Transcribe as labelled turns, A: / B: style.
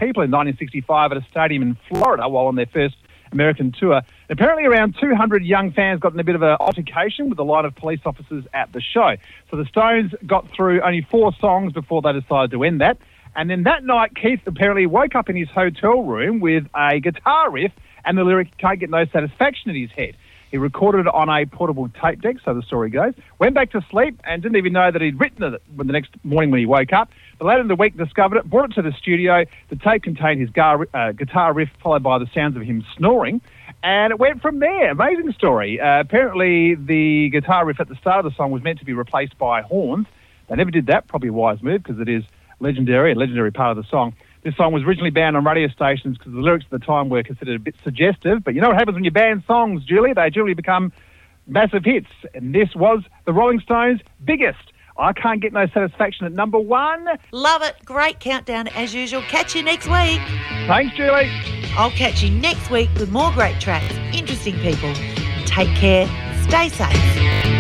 A: people in 1965 at a stadium in Florida while on their first American tour. Apparently around 200 young fans got in a bit of an altercation with a line of police officers at the show. So the Stones got through only 4 songs before they decided to end that. And then that night, Keith apparently woke up in his hotel room with a guitar riff and the lyric, "Can't Get No Satisfaction," in his head. He recorded it on a portable tape deck, so the story goes. Went back to sleep and didn't even know that he'd written it the next morning when he woke up. But later in the week, discovered it, brought it to the studio. The tape contained his guitar riff, followed by the sounds of him snoring. And it went from there. Amazing story. Apparently, the guitar riff at the start of the song was meant to be replaced by horns. They never did that. Probably a wise move because it is a legendary part of the song. This song was originally banned on radio stations because the lyrics at the time were considered a bit suggestive. But you know what happens when you ban songs, Julie? They generally become massive hits. And this was the Rolling Stones' biggest. I Can't Get No Satisfaction at number 1.
B: Love it. Great countdown as usual. Catch you next week.
A: Thanks, Julie.
B: I'll catch you next week with more great tracks, interesting people. Take care. Stay safe.